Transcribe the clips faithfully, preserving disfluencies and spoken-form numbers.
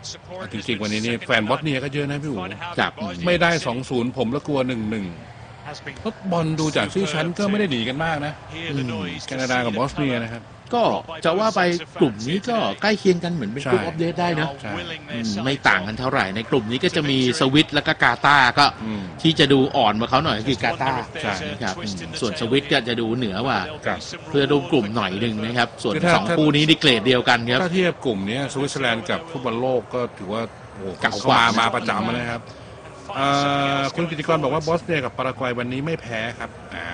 จริงๆวันนี้นี่แฟนบอสเนียก็เยอะนะพี่อู๋จับไม่ได้ สองศูนย์ ผมแล้วกลัว หนึ่งหนึ่ง เพราะบอลดูจากชื่อชั้นก็ไม่ได้ดีกันมากนะแคนาดากับบอสเนียนะครับก็จะว่าไปกลุ่มนี้ก็ใกล้เคียงกันเหมือนเป็นกลุ่มอัปเดตได้นะไม่ต่างกันเท่าไหร่ในกลุ่มนี้ก็จะมีสวิตและก็กาตาร์ก็ที่จะดูอ่อนมาเขาหน่อยคือกาตาร์นะครับส่วนสวิตก็จะดูเหนือกว่าเพื่อดูกลุ่มหน่อยหนึ่งนะครับส่วนสองคู่นี้นี่เกรดเดียวกันครับถ้าเทียบกลุ่มนี้สวิตเซอร์แลนด์กับฟุตบอลโลกก็ถือว่าโอ้เก่ากว่ามาประจำนะครับคุณกิติกรบอกว่าบอสเนียกับปารากวัยวันนี้ไม่แพ้ครับ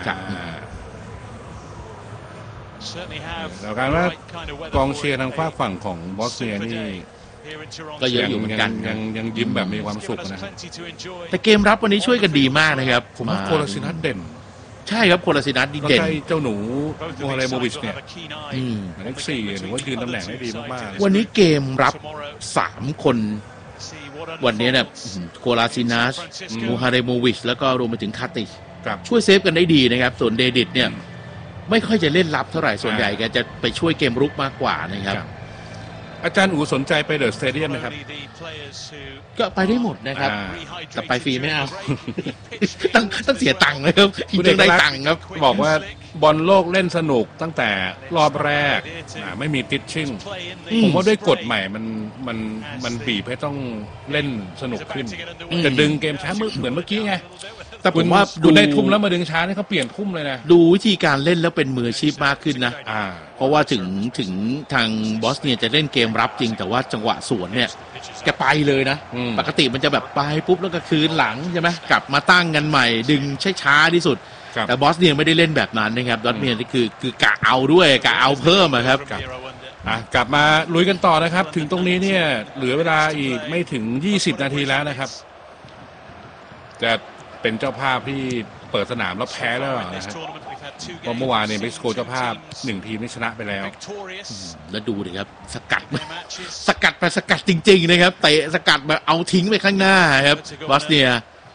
แล้วการว่ากองเชียร์ทางฝากฝั่งของบอสเนียนี่ก็เยอะอยู่เหมือนกันยังยังยิ้มแบบมีความสุขนะแต่เกมรับวันนี้ช่วยกันดีมากนะครับผมว่าโคลาซินัสเด่นใช่ครับโคลาซินัสดีเด่นเจ้าหนูโมฮาเลโมวิชเนี่ยเลขสี่หรือว่ายืนตำแหน่งได้ดีมากๆวันนี้เกมรับสามคนวันนี้เนี่ยโคลาซินัสโมฮาเลโมวิชแล้วก็รวมไปถึงคาติชช่วยเซฟกันได้ดีนะครับส่วนเดดิตเนี่ยไม่ค่อยจะเล่นรับเท่าไหร่ส่วนใหญ่แกจะไปช่วยเกมรุกมากกว่านะครับอาจารย์อู๋สนใจไปเดอะสเตเดียมไหมครับก็ไปได้หมดนะครับแต่ไปฟรีไม่เอาต้องต้องเสียตังค์นะครับคุณจะได้ตังค์ครับบอกว่าบอลโลกเล่นสนุกตั้งแต่รอบแรกไม่มีติดชิ่งผมว่าด้วยกฎใหม่มันมันมันบีบให้ต้องเล่นสนุกขึ้นจะดึงเกมช้าเหมือนเมื่อกี้ไงแต่ผมว่าดูได้ทุ่มแล้วมาดึงช้านี่เขาเปลี่ยนทุ่มเลยนะดูวิธีการเล่นแล้วเป็นมืออาชีพมากขึ้นนะเพราะว่าถึงถึงทางบอสเนียจะเล่นเกมรับจริงแต่ว่าจังหวะสวนเนี่ยแกไปเลยนะปกติมันจะแบบไปปุ๊บแล้วก็คืนหลังใช่ไหมกลับมาตั้งกันใหม่ดึงช้าๆที่สุดแต่บอสเนียไม่ได้เล่นแบบนั้นนะครับบอสเนียนี่คือคือกะเอาด้วยกะเอาเพิ่มครับกลับมาลุยกันต่อนะครับถึงตรงนี้เนี่ยเหลือเวลาอีกไม่ถึงยี่สิบนาทีแล้วนะครับจะเป็นเจ้าภาพที่เปิดสนามแล้วแพ้แล้วนะครับเพราะเมื่อวานเนี่ยเม็กซิโกเจ้าภาพหนึ่งทีมนี่ชนะไปแล้วแล้วดูดิครับสกัดสกัดไปสกัดจริงๆนะครับเตะสกัดแบบเอาทิ้งไปข้างหน้าครับบอสเนีย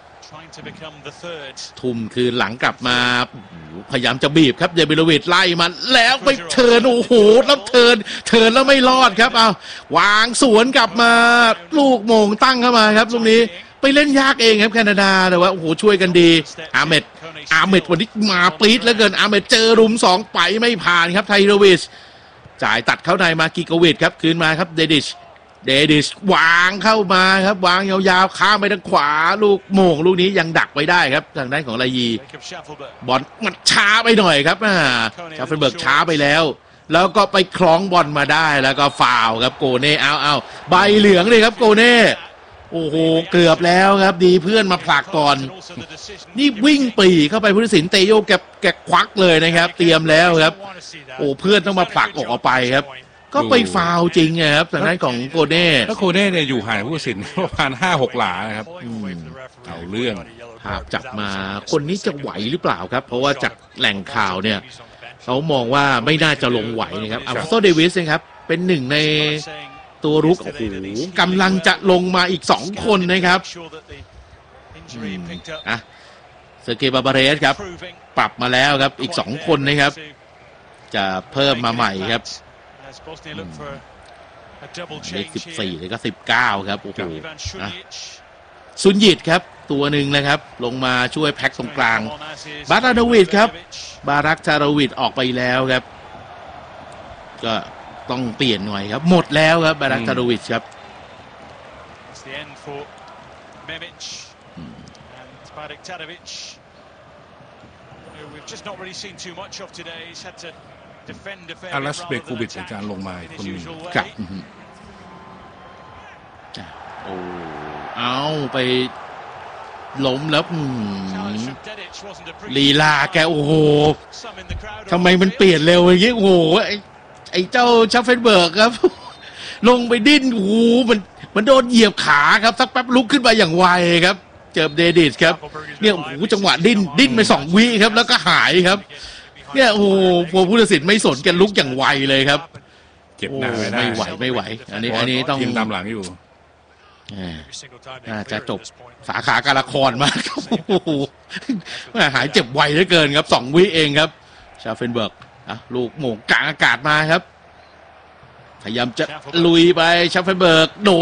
ทุ่มคือหลังกลับมาพยายามจะบีบครับเดบิโลวิชไล่มันแล้วไปเทิร์นโอ้โหแล้วเทิร์นเทิร์นแล้วไม่รอดครับเอาวางสวนกลับมาลูกโมงตั้งเข้ามาครับตรงนี้ไปเล่นยากเองครับแคนาดาแต่ว่าโอ้โหช่วยกันดีอาเมดอาเมดวันนี้มาปรี๊ดแล้วเกินอาเมดเจอรุมสองไปไม่ผ่านครับไทโรวิชจ่ายตัดเข้าในมากิโกวิชครับคืนมาครับเดดิชเดดิชวางเข้ามาครับวางยาวๆข้ามไปทางขวาลูกโมงลูกนี้ยังดักไว้ได้ครับทางด้านของลายีบอลมันช้าไปหน่อยครับอ่าชาเฟนเบิร์กช้าไปแล้วแล้วก็ไปคล้องบอลมาได้แล้วก็ฟาวครับโกเน่เอาเอาใบเหลืองเลยครับโกเน่โอ้โหเกือบแล้วครับดีเพื่อนมาผลักก่อนนี่วิ่งปีเข้าไปผู้ตัดสินเตโยแกแกควักเลยนะครับเตรียมแล้วครับโอ้เพื่อนต้องมาผลักออกไปครับก็ไปฟาวจริงครับทางด้านของโกเน่แล้วโกเน่เนี่ยอยู่ห่างผู้ตัดสินประมาณห้าหกหลานะครับเอาเรื่องภาพจับมาคนนี้จะไหวหรือเปล่าครับเพราะว่าจากแหล่งข่าวเนี่ยเขามองว่าไม่น่าจะลงไหวนะครับอัลฟาโซเดวิสนะครับเป็นหนึ่งในตัวรุกโอ้โหกำลังจะลงมาอีกสองคนนะครับอ่ะเซอร์เกย์บาบาเรสครับปรับมาแล้วครับอีกสองคนนะครับจะเพิ่มมาใหม่ครับเลขสิบสี่เลยก็สิบเก้าครับโอ้โหซุนยิดครับตัวหนึ่งนะครับลงมาช่วยแพ็คตรงกลางบาราโดวิดครับบารักชาโรวิดออกไปแล้วครับก็ต้องเปลี่ยนหน่อยครับหมดแล้วครับบารักชาโรวิดครับอารัสเบกูบิชในการลงมาคนนึงครับโอ้เอาไปล้มแล้วลีลาแกโอ้โหทำไมมันเปลี่ยนเร็วอย่างนี้โอ้โหไอ้ไอ้เจ้าชัฟเฟนเบิร์กครับลงไปดิ้นโอ้โหมันมันโดนเหยียบขาครับสักแป๊บลุกขึ้นมาอย่างไวครับเจอเดดิสครับเนี่ยโอ้โหจังหวะดิ้นดิ้นไปสองวิครับแล้วก็หายครับเนี่ยโอ้โหพอผู้ตัดสินไม่สนกันลุกอย่างไวเลยครับเจ็บหน้าไม่ไหวไม่ไหวอันนี้อันนี้ต้องยิงตามหลังอยู่น่าจะจบสาขาการละครมากครับโอ้โหหายเจ็บไวเหลือเกินครับสองวิเองครับชาเฟนเบิร์กอ่ะลูกโหม่งกลางอากาศมาครับพยายามจะลุยไปชาเฟนเบิร์กโด